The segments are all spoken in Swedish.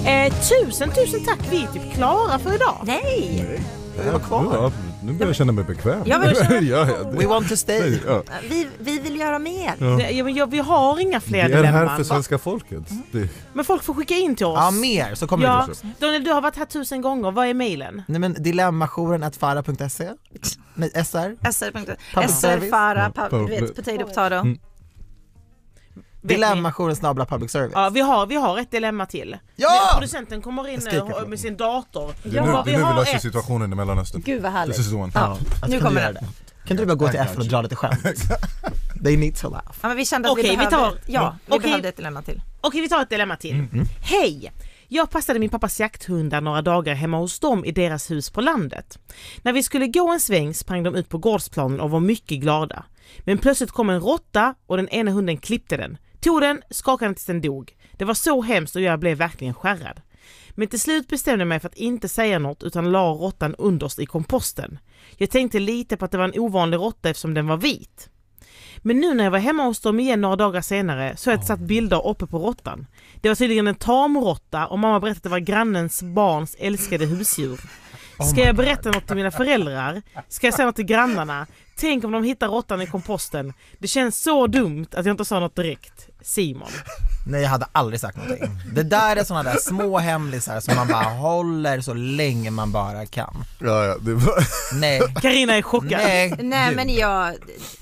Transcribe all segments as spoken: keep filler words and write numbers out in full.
Eh, tusen, tusen tack. Vi är typ klara för idag. Nej! Nej. Vi var kvar. Ja, nu börjar jag känna mig bekväm. Jag vill känna... ja, ja, det... We want to stay. Ja. Vi, vi vill göra mer. Ja. Det, ja, men jag, vi har inga fler Det är dilemman. här för svenska folket. Mm. Det... Men folk får skicka in till oss. Ja, mer så kommer Ja. det också. Daniel, du har varit här tusen gånger. Vad är mejlen? Nej, men dilemmajoren at fara punkt se. Nej, S R. S R punkt Public S R service. Fara, Ja, pub, vet, potato potato. Mm. Dilemmajoren snabla public service. Ja, vi har, vi har ett dilemma till. Ja! Men producenten kommer in Jag skriker på med sin dator. Det är nu, Ja, det är nu vi har löser ett. situationen i Mellanöstern. Gud vad härligt. This is the one. Ja, Alltså, nu kan kommer du göra det. det? Kan du bara gå till F och dra lite skämt? They need to laugh. Ja, men vi kände att Okej, vi vi behövde, tar- ja, vi Okej. behövde ett dilemma till. Okej, vi tar ett dilemma till. Mm. Hej! Jag passade min pappas jakthundar några dagar hemma hos dem i deras hus på landet. När vi skulle gå en sväng sprang de ut på gårdsplanen och var mycket glada. Men plötsligt kom en råtta och den ena hunden klippte den. Tog den, skakade den tills den dog. Det var så hemskt och jag blev verkligen skärrad. Men till slut bestämde jag mig för att inte säga något utan la råttan underst i komposten. Jag tänkte lite på att det var en ovanlig råtta eftersom den var vit. Men nu när jag var hemma hos dem igen några dagar senare så har jag satt bilder uppe på råttan. Det var tydligen en tamråtta och mamma berättade att det var grannens barns älskade husdjur. Ska jag berätta något till mina föräldrar? Ska jag säga något till grannarna? Tänk om de hittar råttan i komposten. Det känns så dumt att jag inte sa något direkt. Simon. Nej, jag hade aldrig sagt någonting. Det där är såna där små hemlisar som man bara håller så länge man bara kan. Ja, ja, det var... Nej. Carina är chockad. Nej, Nej, gud. men jag...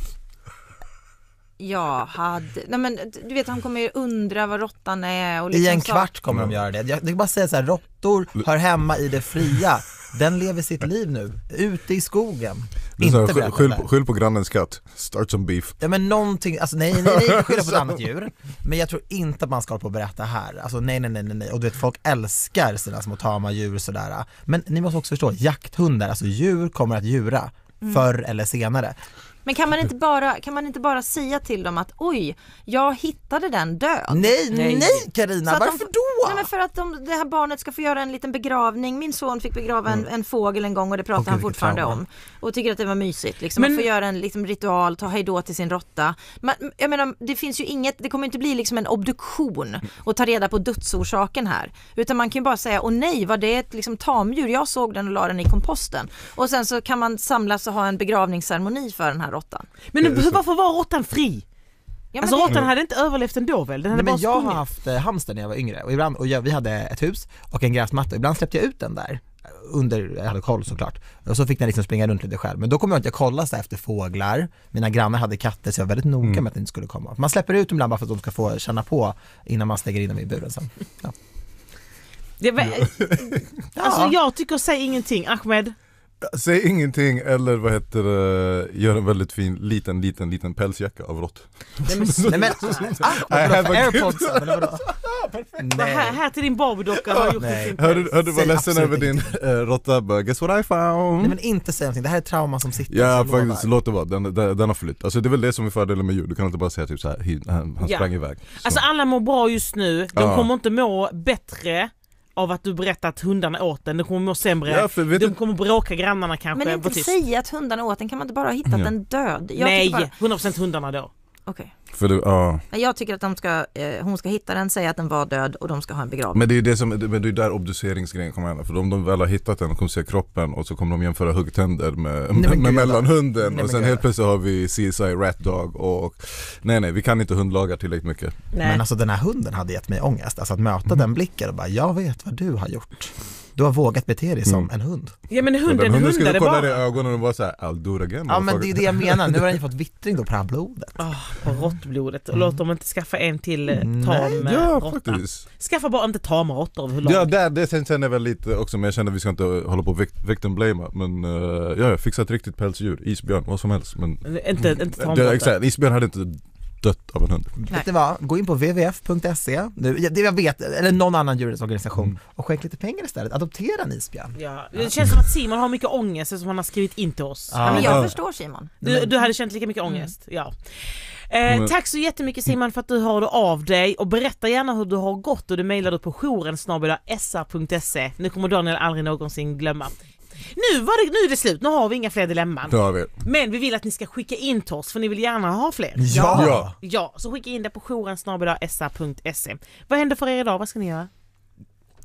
Jag hade... Nej, men du vet, han kommer ju undra vad råttan är. Och liksom I en så. kvart kommer de göra det. Jag kan bara säga så här, råttor hör hemma i det fria. Den lever sitt liv nu, ute i skogen. Det är så här, Inte skyll, berätta skyll, det. på- skyll på grannens katt. Start some beef. Ja, men någonting, alltså nej, nej, nej, skylla på ett annat djur. Men jag tror inte att man ska hålla på att berätta här. Alltså nej, nej, nej, nej, nej. Och du vet, folk älskar sina små tama djur sådär. Men ni måste också förstå, jakthundar, alltså djur kommer att djura förr eller senare. Men kan man inte bara kan man inte bara säga till dem att oj, jag hittade den död. Nej, Nej. nej Carina, Så att de- varför då? Nej, men för att de, det här barnet ska få göra en liten begravning. Min son fick begrava en, en fågel en gång och det pratar Okej, han vilket fortfarande trauma. om. Och tycker att det var mysigt. Liksom, Men- att få göra en liksom, ritual, ta hejdå till sin råtta. Men, jag menar, det finns ju inget, det kommer inte bli liksom en obduktion och ta reda på dödsorsaken här. Utan man kan ju bara säga, åh nej, var det ett liksom, tamdjur? Jag såg den och la den i komposten. Och sen så kan man samlas och ha en begravningsceremoni för den här råttan. Men nu, varför var råttan fri? Ja, men Alltså det- råttan hade inte överlevt ändå väl? Den hade Nej, men bara jag har sprungit. haft eh, hamster när jag var yngre och, ibland, och jag, vi hade ett hus och en gräsmatta. Ibland släppte jag ut den där under, jag hade koll såklart. Och så fick den liksom springa runt lite själv. Men då kom jag inte att kolla så här efter fåglar. Mina grannar hade katter så jag var väldigt noga Mm. med att det inte skulle komma. Man släpper ut dem ibland bara för att de ska få känna på innan man stänger in dem i buren sen. Ja. Det var, alltså Ja. jag tycker säg ingenting, Ahmed. Säg ingenting eller vad heter det, gör en väldigt fin liten, liten, liten pälsjacka av rått. Nej men, ah, vad I bra have för a airpods eller vadå? Här, Nej. här till din Barbie-docka har gjort Nej. sin Hörde hör du var Säg ledsen absolut över din äh, råtta? Bara, guess what I found? Nej men inte säga någonting, det här är ett trauma som sitter. Ja så jag faktiskt, lovar. låt det vara, den, den, den har flytt. Alltså det är väl det som är fördelen med djur. Du kan inte bara säga typ så här, "He- han, han Ja. sprang iväg. Så. Alltså alla mår bra just nu. De Ja. kommer inte må bättre av att du berättar att hundarna åt den. De kommer må sämre. Ja, för vet De du- kommer bråka grannarna kanske. Men Var inte tyst. säga att hundarna åt den, kan man inte bara ha hittat Ja. den död? Jag Nej, tycker bara, hundra procent hundarna då. okej. För det, ja. Nej, jag tycker att de ska, eh, hon ska hitta den, säga att den var död och de ska ha en begravning. Men det är det som, men det är där obduceringsgrejen kommer in. För om de väl har hittat den och kommer se kroppen och så kommer de jämföra huggtänder med, men med, gud, med mellanhunden. nej, men Och sen gud. helt plötsligt har vi C S I Rat Dog och nej nej, vi kan inte hundlaga tillräckligt mycket. Nej. Men alltså den här hunden hade gett mig ångest. Alltså att möta den blicken och bara, jag vet vad du har gjort. Du har vågat bete dig som Mm. en hund. Ja men Och hunden, den hunden skulle hundade kolla dig i bara. ögonen och bara såhär, I'll do it again. Ja men det är det jag menar, nu har den ju fått vittring då på det här blodet. Oh, på råttblodet. Och låt dem inte skaffa en till eh, tam Nej, eh, Ja råtta. faktiskt. Skaffa bara inte tama råttor överlag. Ja, där, det sen känner jag väl lite också, men jag känner att vi ska inte hålla på och vikt- victim blame. Men uh, ja, jag fixar ett riktigt pälsdjur, isbjörn, vad som helst. Men Inte, inte det, tamråtta. exakt, isbjörn hade inte dött av en hund. Vet du vad, gå in på w w f punkt se, nu, det jag vet, eller någon annan djurrättsorganisation Mm. och skänk lite pengar istället, adoptera en isbjörn. Ja, det känns som att Simon har mycket ångest som han har skrivit in till oss. Ja. Men Ja. jag förstår Simon. Du, du hade känt lika mycket ångest, ja. Eh, Mm. tack så jättemycket Simon för att du hörde av dig och berätta gärna hur du har gått och du mejlade på jouren snabel-a s r punkt se. Nu kommer Daniel aldrig någonsin glömma. Nu, var det, nu är det slut, nu har vi inga fler dilemman. Det har vi. Men vi vill att ni ska skicka in till oss för ni vill gärna ha fler. Ja! Ja. Ja, så skicka in det på jouren snabel-a s r punkt se. Vad händer för er idag? Vad ska ni göra?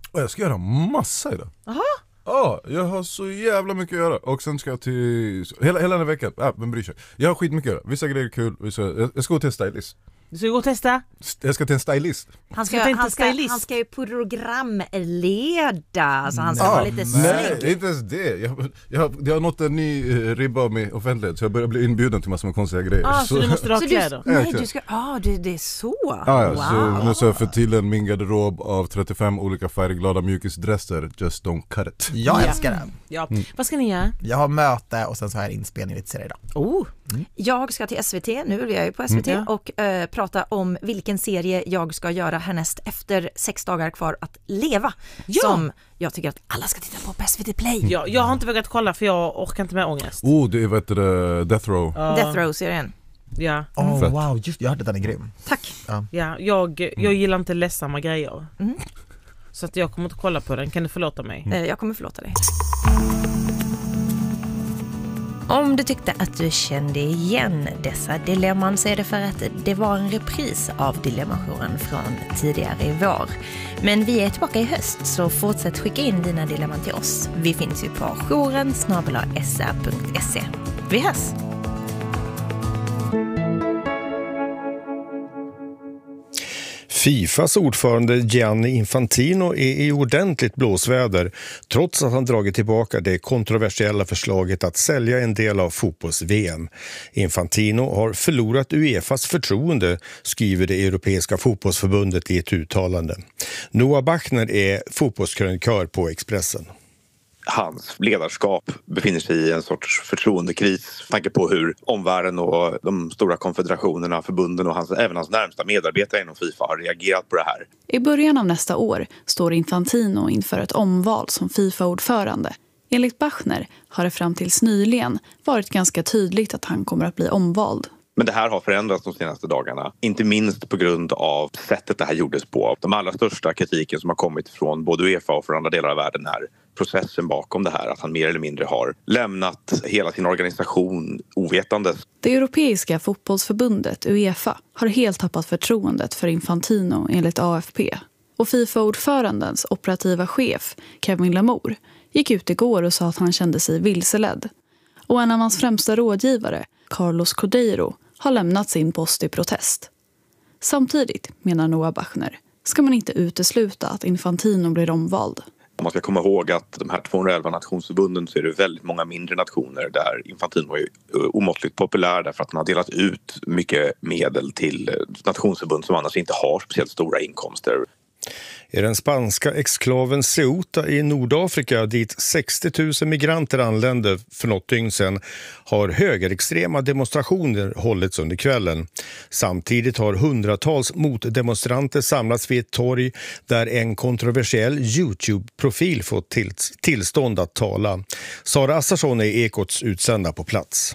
Och jag ska göra massa idag. Jaha. Ja, jag har så jävla mycket att göra. Och sen ska jag till... Hela, hela den här veckan. Ja, vem bryr sig? Jag har skitmycket att göra. Vissa grejer är kul. Vissa... Jag, jag ska gå till en stylist. Du ska gå och testa? Jag ska till en stylist. Han ska, Jag han, ska, stylist. han ska ju programleda, så han ska Ah, vara lite nej, snygg. inte ens det. Jag, jag, jag har nått en ny eh, ribba med offentlighet. Så jag börjar bli inbjuden till massor med konstiga grejer. Ah, så, du måste ha Så du, kläder? nej, exakt. du ska, ah, det, det är så. Ah, ja, Wow. så nu så jag för till en min garderob av trettiofem olika färgglada mjukisdresser. Just don't cut it. Jag Ja. älskar det. Ja. Vad ska ni göra? Jag har möte och sen så har jag en inspelning lite senare idag. Oh. Jag ska till S V T, nu är jag ju på S V T, Mm. och eh, prata om vilken serie jag ska göra härnäst efter sex dagar kvar att leva. Ja. Som jag tycker att alla ska titta på på S V T Play. Ja, jag har inte vågat kolla för jag orkar inte med ångest. Oh, det är vad heter det? Death Row. Ja. Death Row-serien. Ja, Oh, Fett. wow, just, jag hörde att den är grym. Tack. ja jag, jag gillar inte ledsamma grejer. Mm. Så att jag kommer inte kolla på den. Kan du förlåta mig? Eh, jag kommer förlåta dig. Om du tyckte att du kände igen dessa dilemman så är det för att det var en repris av Dilemmajouren från tidigare i vår. Men vi är tillbaka i höst, så fortsätt skicka in dina dilemman till oss. Vi finns ju på jouren snabel-a s r punkt se. Vi hörs! Fifas ordförande Gianni Infantino är i ordentligt blåsväder trots att han dragit tillbaka det kontroversiella förslaget att sälja en del av fotbolls-V M. Infantino har förlorat UEFAs förtroende, skriver det Europeiska fotbollsförbundet i ett uttalande. Noah Bachner är fotbollskrönikör på Expressen. Hans ledarskap befinner sig i en sorts förtroendekris. Tanke på hur omvärlden och de stora konfederationerna, förbunden och hans, även hans närmsta medarbetare inom FIFA har reagerat på det här. I början av nästa år står Infantino inför ett omval som FIFA-ordförande. Enligt Bachner har det fram tills nyligen varit ganska tydligt att han kommer att bli omvald. Men det här har förändrats de senaste dagarna. Inte minst på grund av sättet det här gjordes på. De allra största kritiken som har kommit från både UEFA och från andra delar av världen är processen bakom det här. Att han mer eller mindre har lämnat hela sin organisation ovetandes. Det europeiska fotbollsförbundet UEFA har helt tappat förtroendet för Infantino enligt A F P. Och FIFA-ordförandens operativa chef, Kevin Lamour, gick ut igår och sa att han kände sig vilseledd. Och en av hans främsta rådgivare, Carlos Cordeiro, har lämnat sin post i protest. Samtidigt, menar Noah Bachner, ska man inte utesluta att Infantino blir omvald. Om man ska komma ihåg att de här tvåhundraelva nationsförbunden så är det väldigt många mindre nationer där Infantino är omåttligt populär därför att man har delat ut mycket medel till nationsförbund som annars inte har speciellt stora inkomster. I den spanska exklaven Ceuta i Nordafrika, dit sextio tusen migranter anlände för något dygn sedan, har högerextrema demonstrationer hållits under kvällen. Samtidigt har hundratals motdemonstranter samlats vid ett torg där en kontroversiell YouTube-profil fått till- tillstånd att tala. Sara Assarsson är Ekots utsända på plats.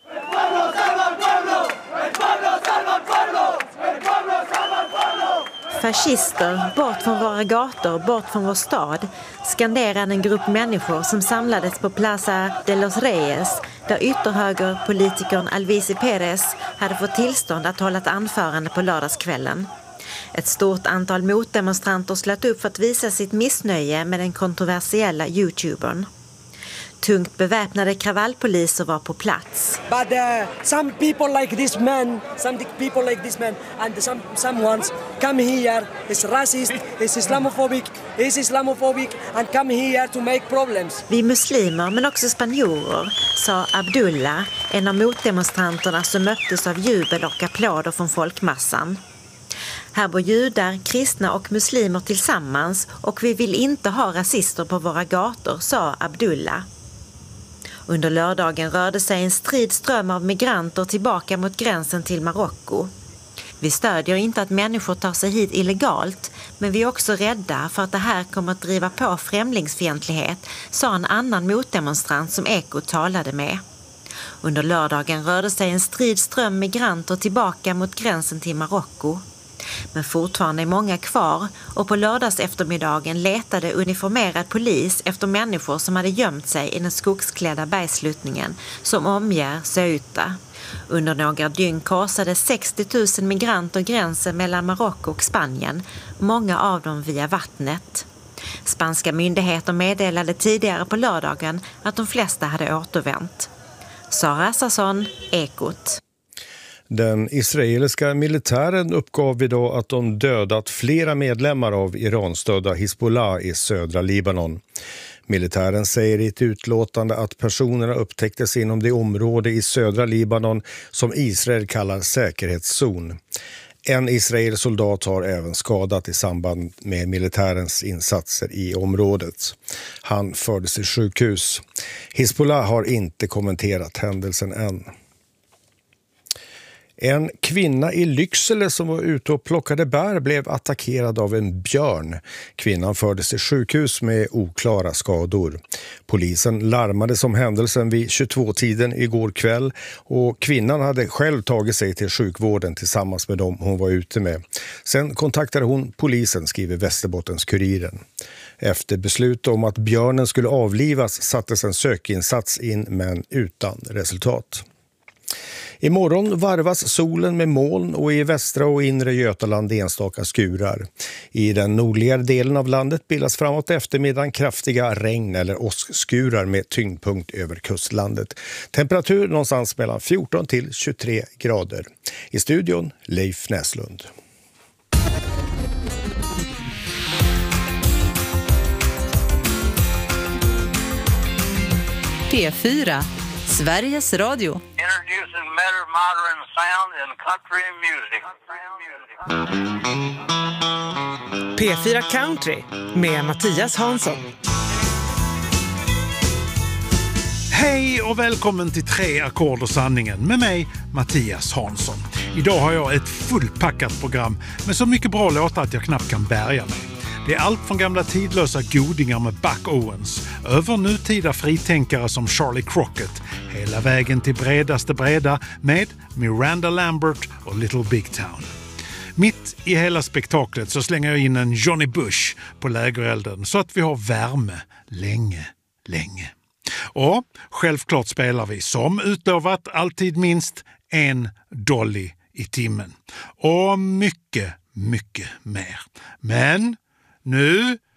Fascister, bort från våra gator, bort från vår stad, skanderade en grupp människor som samlades på Plaza de los Reyes, där ytterhögerpolitikern Alvise Perez hade fått tillstånd att hålla ett anförande på lördagskvällen. Ett stort antal motdemonstranter slöt upp för att visa sitt missnöje med den kontroversiella YouTubern. Tungt beväpnade kravallpoliser var på plats. But uh, some people like this man, some people like this man, and some someone's come here is racist, is Islamophobic, is Islamophobic, and come here to make problems. Vi muslimer, men också spanjorer, sa Abdullah, en av motdemonstranterna som möttes av jubel och applåder från folkmassan. Här bor judar, kristna och muslimer tillsammans och vi vill inte ha rasister på våra gator, sa Abdullah. Under lördagen rörde sig en strid ström av migranter tillbaka mot gränsen till Marocko. Vi stödjer inte att människor tar sig hit illegalt, men vi är också rädda för att det här kommer att driva på främlingsfientlighet, sa en annan motdemonstrant som Eko talade med. Under lördagen rörde sig en strid ström migranter tillbaka mot gränsen till Marocko. Men fortfarande är många kvar och på lördags eftermiddagen letade uniformerad polis efter människor som hade gömt sig i den skogsklädda bergsluttningen som omger Ceuta. Under några dygn korsade sextio tusen migranter gränsen mellan Marocko och Spanien, många av dem via vattnet. Spanska myndigheter meddelade tidigare på lördagen att de flesta hade återvänt. Sara Sasson, Ekot. Den israeliska militären uppgav idag att de dödat flera medlemmar av Iranstödda Hezbollah i södra Libanon. Militären säger i ett utlåtande att personerna upptäcktes inom det område i södra Libanon som Israel kallar säkerhetszon. En israelisk soldat har även skadat i samband med militärens insatser i området. Han fördes till sjukhus. Hezbollah har inte kommenterat händelsen än. En kvinna i Lycksele som var ute och plockade bär blev attackerad av en björn. Kvinnan fördes till sjukhus med oklara skador. Polisen larmade om händelsen vid tjugotvå-tiden igår kväll och kvinnan hade själv tagit sig till sjukvården tillsammans med dem hon var ute med. Sen kontaktade hon polisen, skriver Västerbottens-Kuriren. Efter beslut om att björnen skulle avlivas sattes en sökinsats in men utan resultat. Imorgon varvas solen med moln och i västra och inre Götaland enstaka skurar. I den nordligare delen av landet bildas framåt eftermiddagen kraftiga regn- eller åskskurar med tyngdpunkt över kustlandet. Temperatur någonstans mellan fjorton till tjugotre grader. I studion Leif Näslund. P fyra, Sveriges Radio. Introducing better modern sound in country music. P fyra Country med Mattias Hansson. Hej och välkommen till Tre ackord och sanningen med mig, Mattias Hansson. Idag har jag ett fullpackat program med så mycket bra låtar att jag knappt kan bärga mig. Det är allt från gamla tidlösa godingar med Buck Owens, över nutida fritänkare som Charlie Crockett, hela vägen till bredaste breda med Miranda Lambert och Little Big Town. Mitt i hela spektaklet så slänger jag in en Johnny Bush på lägerelden så att vi har värme länge, länge. Och självklart spelar vi som utlovat alltid minst en dolly i timmen. Och mycket, mycket mer. Men nu